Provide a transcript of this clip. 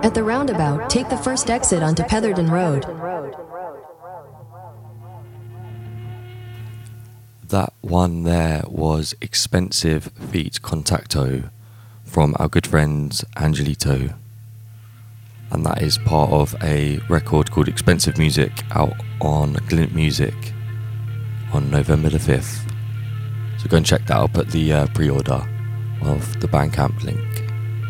At the roundabout, take the first exit onto Petherton Road. That one there was Expensive feat. Contacto from our good friends Angelito. And that is part of a record called Expensive Music out on Glint Music on November the 5th. So go and check that. I'll put the pre-order of the Bandcamp link